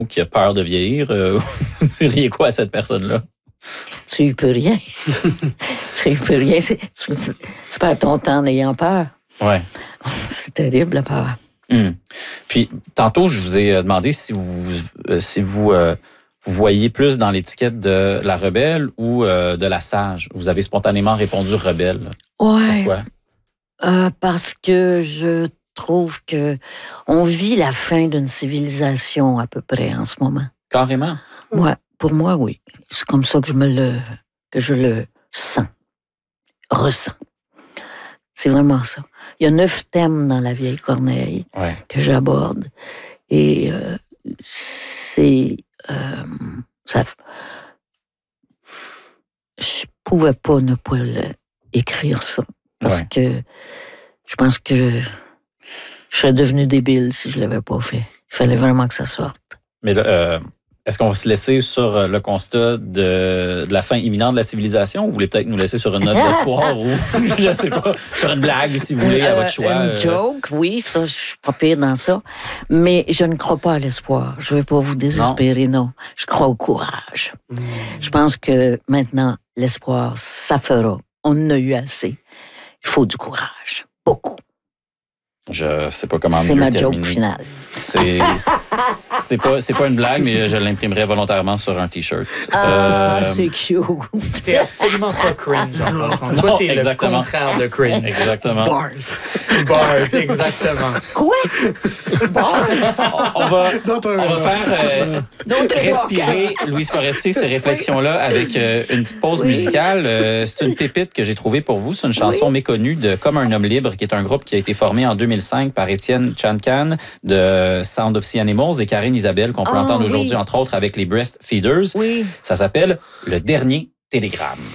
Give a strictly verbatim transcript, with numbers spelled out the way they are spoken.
qui a peur de vieillir, euh, vous diriez quoi à cette personne-là? Tu y peux rien. Tu y peux rien. C'est, tu, tu perds ton temps en ayant peur. Ouais. C'est terrible, la peur. Hum. Puis, tantôt, je vous ai demandé si vous, si vous, euh, vous voyez plus dans l'étiquette de la rebelle ou euh, de la sage. Vous avez spontanément répondu rebelle. Ouais. Pourquoi? Euh, parce que je trouve que on vit la fin d'une civilisation à peu près en ce moment. Carrément? Moi, pour moi, oui. C'est comme ça que je me le, que je le sens, ressens. C'est vraiment ça. Il y a neuf thèmes dans La Vieille Corneille ouais. que j'aborde. Et euh, c'est... Euh, ça, je pouvais pas ne pas le, écrire ça. Parce ouais. que je pense que je, je serais devenu débile si je l'avais pas fait. Il fallait vraiment que ça sorte. Mais là, euh, est-ce qu'on va se laisser sur le constat de, de la fin imminente de la civilisation ou vous voulez peut-être nous laisser sur une note d'espoir ou, je ne sais pas, sur une blague, si vous voulez, à votre choix? Une joke, oui, ça, je suis pas pire dans ça. Mais je ne crois pas à l'espoir. Je ne vais pas vous désespérer, non. non. Je crois au courage. Mmh. Je pense que maintenant, l'espoir, ça fera. On en a eu assez. Il faut du courage. Beaucoup. Je sais pas comment c'est mieux ma terminer. joke finale. C'est, c'est, pas, c'est pas une blague, mais je l'imprimerai volontairement sur un T-shirt. Ah, euh, c'est cute. T'es absolument pas cringe en passant. Toi, t'es exactement. le contraire de cringe. Exactement. Bars. Bars, exactement. Quoi? Bars? On, on va, on va faire euh, respirer Louise Forestier ces réflexions-là avec euh, une petite pause oui. musicale. Euh, c'est une pépite que j'ai trouvée pour vous. C'est une chanson oui. méconnue de Comme un homme libre, qui est un groupe qui a été formé en deux mille cinq par Étienne Chancan de Sound of Sea Animals et Karine Isabelle, qu'on peut oh, entendre aujourd'hui, oui. entre autres, avec les Breastfeeders. Oui. Ça s'appelle Le Dernier Télégramme.